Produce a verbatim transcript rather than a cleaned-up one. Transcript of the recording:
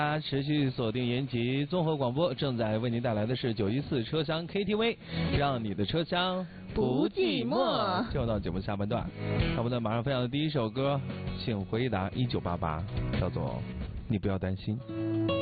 大家持续锁定延吉综合广播，正在为您带来的是九一四车厢 K T V， 让你的车厢不寂寞。就到节目下半段，下半段马上分享的第一首歌，请回答一九八八，叫做《你不要担心》。